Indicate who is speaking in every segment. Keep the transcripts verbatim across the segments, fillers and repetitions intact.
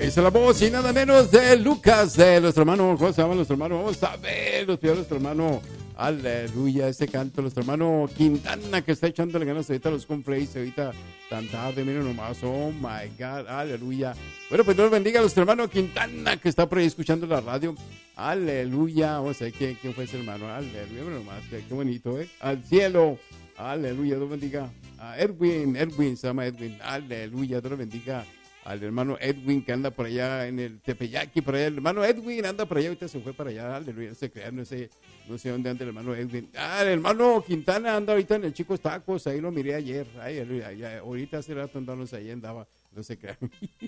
Speaker 1: Esa es la voz y nada menos de Lucas, de nuestro hermano. ¿Cómo se llama nuestro hermano? Vamos a ver, los pidió nuestro hermano. Aleluya, este canto, nuestro hermano Quintana, que está echándole ganas ahorita a los cumpleaños, ahorita tan tarde, miren nomás, oh my God, aleluya. Bueno, pues Dios bendiga a nuestro hermano Quintana, que está por ahí escuchando la radio, aleluya. Vamos a ver quién, quién fue ese hermano, aleluya, miren nomás, qué, qué bonito, ¿eh? Al cielo, aleluya, Dios bendiga a Edwin, Edwin, se llama Edwin, aleluya, Dios bendiga al hermano Edwin, que anda por allá en el Tepeyaki, por allá, el hermano Edwin anda por allá, ahorita se fue para allá, aleluya, no se crean, no sé, no sé dónde anda el hermano Edwin. Ah, el hermano Quintana anda ahorita en el Chicos Tacos, ahí lo miré ayer, ay, aleluya, ya, ahorita hace rato andábamos ahí, andaba, no se crean.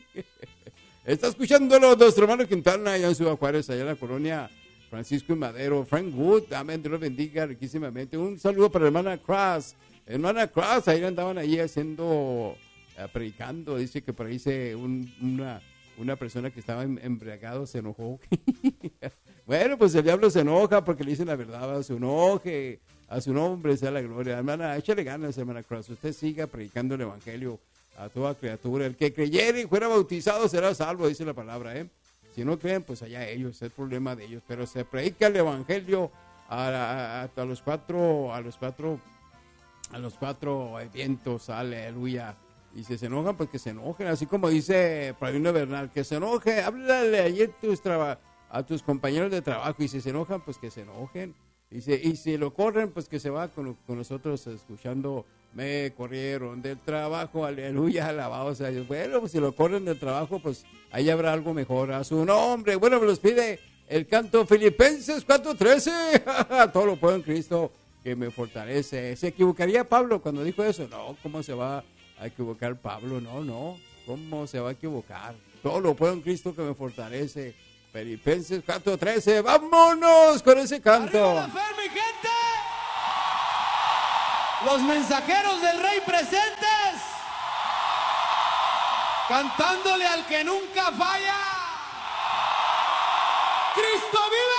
Speaker 1: Está escuchándolo nuestro hermano Quintana, allá en Ciudad Juárez, allá en la colonia Francisco y Madero, Frank Wood, amén, Dios lo bendiga riquísimamente. Un saludo para la hermana Cross, hermana Cross, ahí andaban ahí haciendo... predicando, dice que por ahí se un, una, una persona que estaba embriagado se enojó. Bueno, pues el diablo se enoja porque le dicen la verdad, a su enoje, a su nombre sea la gloria. Hermana, échale ganas, hermana Cross, usted siga predicando el evangelio a toda criatura. El que creyere y fuera bautizado será salvo, dice la palabra, ¿eh? Si no creen, pues allá ellos, es el problema de ellos, pero se predica el evangelio a, a, a, a los cuatro, a los cuatro, a los cuatro vientos, aleluya. Y si se enojan, pues que se enojen, así como dice Pravino Bernal, que se enoje, háblale ayer tus traba, a tus compañeros de trabajo, y si se enojan, pues que se enojen, y si, y si lo corren, pues que se va con, con nosotros escuchando, me corrieron del trabajo, aleluya, alabados a Dios. Bueno, pues si lo corren del trabajo, pues ahí habrá algo mejor, a su nombre. Bueno, me los pide el canto Filipenses cuatro trece, todo lo puedo en Cristo que me fortalece. ¿Se equivocaría Pablo cuando dijo eso? No, ¿cómo se va a equivocar Pablo? No, no, ¿cómo se va a equivocar? Todo lo puedo en Cristo que me fortalece. Filipenses cuatro trece, vámonos con ese canto.
Speaker 2: ¡Arriba la fe, mi gente! Los mensajeros del Rey presentes, cantándole al que nunca falla. ¡Cristo vive!